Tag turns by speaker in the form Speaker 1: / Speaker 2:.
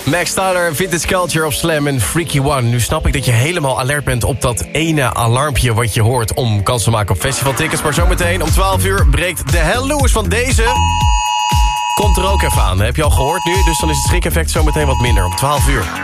Speaker 1: Max Tyler, Vintage Culture op Slam en Freaky One. Nu snap ik dat je helemaal alert bent op dat ene alarmpje wat je hoort om kans te maken op festivaltickets. Maar zometeen om 12 uur breekt de Hell Lewis van deze. Komt er ook even aan. Heb je al gehoord nu? Dus dan is het schrik-effect zometeen wat minder om 12 uur.